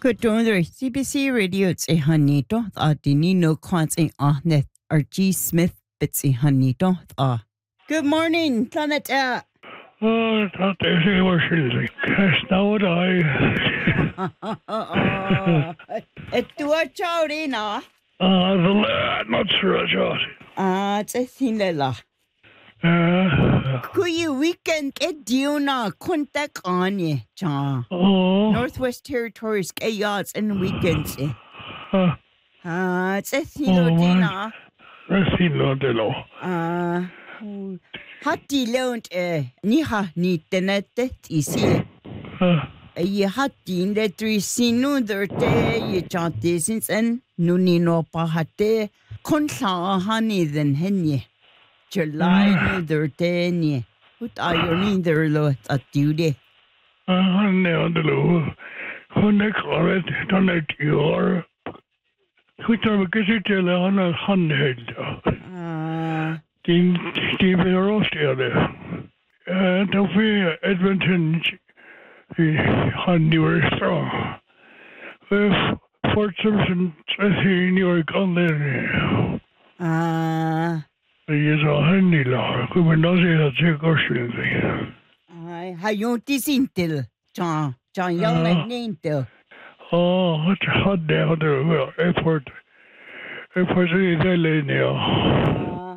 Good morning, CBC Radio. It's a honeyto. Dini no quants a ahnet. R.G. Smith bits a honeyto. Good morning, Planet. That is a worship. Cast out I. Do a chowdy now. Not sure, Josh. It's a thinella. Could you weekend get Diona contact on ye, John? Northwest Territories get yachts and weekends. It's a thinella. That's thinella. Hatti leont niha ni tenete isi. Ye hatti in the 3 sinu derte ye chante since and nuni no pahate konsa hani then henye. July no derte ni. What are you neither lo at duty? No, the low. Who next or it done it your. Who told me to tell on a hundred? Die Rosterde. Då vi Edmonton han New Strong. Fort Simpson i New York on there. Det så handy la. Kommer nog se att det går själv. Har gjort det sintel. John jag inte. What hade airport i Delania.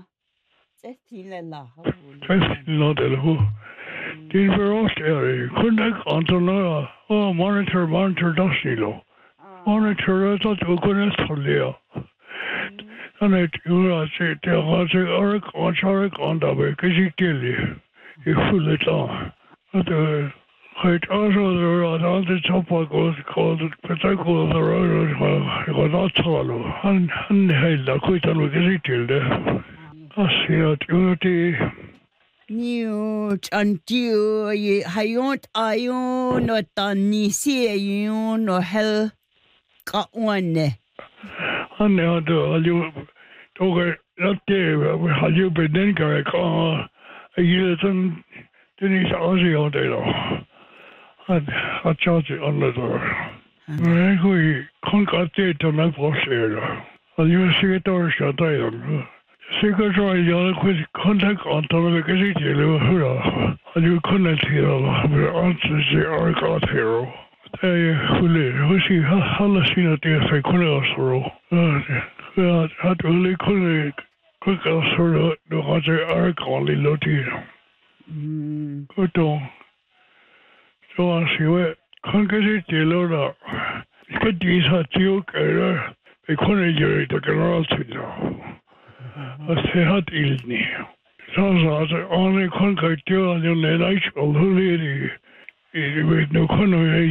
Din verosteri kunde antona monitor dasilo. Monitor att du kunde ställa. Annat ura se det har sig ork onda be kisitteli. I fullt av. Att Right, also there are all the top goes called particular the road was not solo. And held a quite on with it. I see it, unity. New until ye hayont ayo no tanisi you no hell got one. And now do you talk that day had you been then go a year then Denise Aussie on day. I charge it on the door. We can't get it on that boss area. And you see it or shut down. Secret try the quick contact on top of the city. And you couldn't hear the answers the Arcot hero. Who see how the scene at the effect couldn't also. Had really couldn't quick also the other Arcot Lotino. Good on. Så han siger, kan det til der. Skal de så tjok det kunne gøre det generelt og se hat ilden. Så altså, han kan gøre det jo ikke og hulle det. Det ved nu kunne